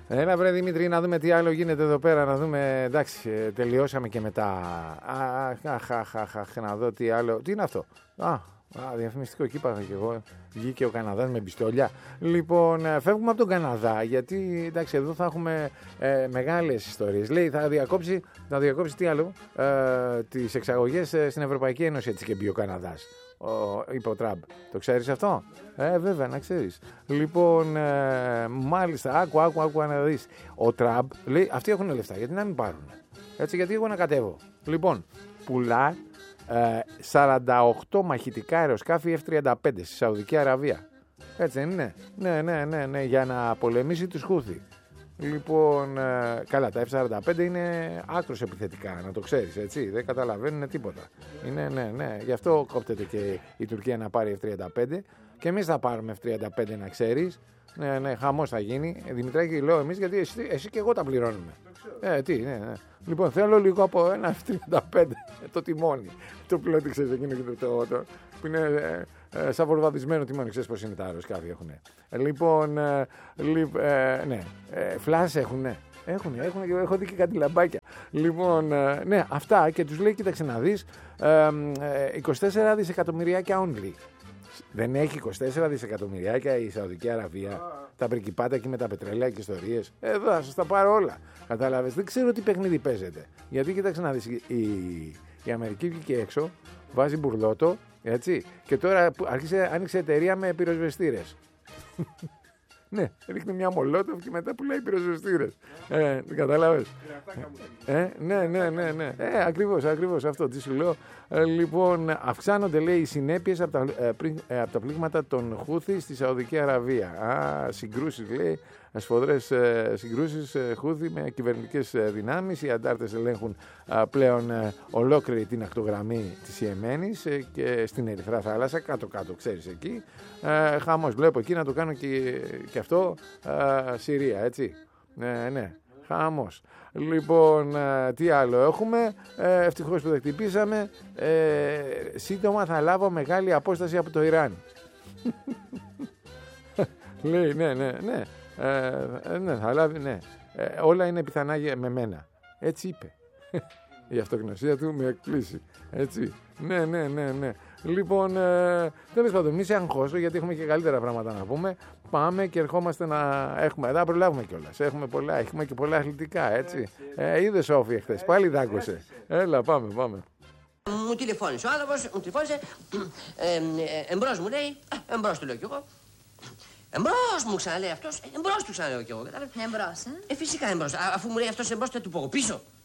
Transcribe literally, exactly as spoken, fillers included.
Έλα βρε Δημήτρη, να δούμε τι άλλο γίνεται εδώ πέρα, να δούμε, εντάξει, τελειώσαμε και μετά. Αχ, αχ, αχ, αχ, να δω τι άλλο, τι είναι αυτό. Α, α διαφημιστικό, εκεί είπα και εγώ, βγήκε ο Καναδάς με πιστόλια. Λοιπόν, φεύγουμε από τον Καναδά, γιατί, εντάξει, εδώ θα έχουμε ε, μεγάλες ιστορίες. Λέει, θα διακόψει, θα διακόψει τι άλλο, ε, τις εξαγωγές ε, στην Ευρωπαϊκή Ένωση, έτσι και μπει ο Καναδάς. Ο, είπε ο Τραμπ. Το ξέρεις αυτό? Ε, βέβαια, να ξέρεις. Λοιπόν, ε, μάλιστα, άκου, άκου, άκου να δεις. Ο Τραμπ λέει, αυτοί έχουν λεφτά, γιατί να μην πάρουν. Έτσι, γιατί εγώ να κατέβω. Λοιπόν, πουλά ε, σαράντα οκτώ μαχητικά αεροσκάφη εφ τριάντα πέντε στη Σαουδική Αραβία. Έτσι δεν είναι? Ναι, ναι, ναι, ναι, για να πολεμήσει τους Χούθι. Λοιπόν, ε, καλά, τα εφ σαράντα πέντε είναι άκρως επιθετικά, να το ξέρεις, έτσι, δεν καταλαβαίνουν τίποτα. Είναι, ναι, ναι, γι' αυτό κόπτεται και η Τουρκία να πάρει εφ τριάντα πέντε και εμείς θα πάρουμε εφ τριάντα πέντε, να ξέρεις. Ναι, ναι, χαμός θα γίνει. Ε, Δημητράκη, λέω εμείς, γιατί εσύ, εσύ και εγώ τα πληρώνουμε. Ε, τι, ναι, ναι. Λοιπόν, θέλω λίγο από ένα εφ τριάντα πέντε, το τιμόνι. Το πλότι, ξέρεις, εκείνο και το, το, το που είναι ε, ε, σαν βορβαδισμένο τιμόνι, ξέρεις πώς είναι τα αεροσκάφη έχουν. Ε, λοιπόν, ε, λι, ε, ναι, ε, φλάς έχουν, ναι. Έχουν, έχουν και έχω δει και κάτι λαμπάκια. Λοιπόν, ε, ναι, αυτά, και τους λέει, κοίταξε να δεις, ε, ε, είκοσι τέσσερα δισεκατομμυριάκια only. Δεν έχει είκοσι τέσσερα δισεκατομμυριάκια η Σαουδική Αραβία? Τα πρικυπάτα εκεί με τα πετρέλαια και ιστορίες. Εδώ θα σας τα πάρω όλα. Κατάλαβες? Δεν ξέρω τι παιχνίδι παίζεται. Γιατί κοίταξε να δεις, η, η Αμερική βγήκε έξω, βάζει μπουρλότο, έτσι, και τώρα άρχισε, άνοιξε εταιρεία με πυροσβεστήρες. Ναι, ρίχνει μια μολότοφ και μετά πουλάει πυροσβεστήρες. Ε, κατάλαβες? Ε, ναι, ναι, ναι, ναι. Ε, ακριβώς, ακριβώς αυτό. Τι σου λέω. Ε, λοιπόν, αυξάνονται, λέει, οι συνέπειες από τα, ε, πριν, ε, από τα πλήγματα των Χούθι στη Σαουδική Αραβία. Α, συγκρούσεις, λέει, σφοδρές ε, συγκρούσεις ε, Χούθι με κυβερνητικές ε, δυνάμεις. Οι αντάρτες ελέγχουν ε, πλέον ε, ολόκληρη την ακτογραμμή της Ιεμένης ε, και στην Ερυθρά Θάλασσα, κάτω-κάτω, ξέρεις, εκεί. Ε, χαμός, βλέπω εκεί να το κάνω και, και αυτό ε, Συρία, έτσι. Ναι, ναι, χαμός. Λοιπόν, ε, τι άλλο έχουμε? Ε, ευτυχώς που δεν χτυπήσαμε. Ε, σύντομα θα λάβω μεγάλη απόσταση από το Ιράν. Λέει, ναι, ναι, ναι. Ε, ναι, θα λάβει, ναι. Ε, όλα είναι πιθανά με μένα. Έτσι είπε. Η αυτογνωσία του με εκπλήσει. Έτσι. Ναι, ναι, ναι, ναι. Λοιπόν, ε, τέλος πάντων, μη σε αγχώσω, γιατί έχουμε και καλύτερα πράγματα να πούμε. Πάμε και ερχόμαστε να έχουμε. Θα προλάβουμε κιόλας. Έχουμε πολλά, έχουμε και πολλά αθλητικά, έτσι. Ε, είδες Σόφη εχθές, πάλι δάγκωσε. Έλα, πάμε, πάμε. Μου τηλεφώνησε ο άνθρωπος, μου τηλεφώνησε. Ε, ε, εμπρός μου λέει, εμπρός του λέω κι εγώ. Εμπρός μου ξαναλέει αυτός, εμπρός του ξαναλέω κι εγώ. Εμπρός, ε. Ε, φυσικά εμπρός. Αφού μου λέει αυτός εμπρός, θα του πω πίσω.